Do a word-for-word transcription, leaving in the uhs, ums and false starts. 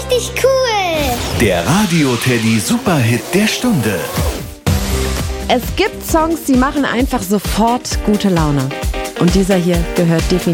richtig cool. Der Radio-Teddy Superhit der Stunde. Es gibt Songs, die machen einfach sofort gute Laune. Und dieser hier gehört definitiv